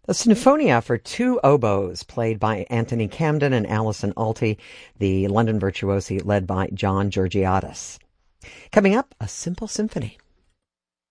A sinfonia for two oboes, played by Anthony Camden and Alison Alty, the London virtuosi led by John Georgiadis. Coming up, a simple symphony.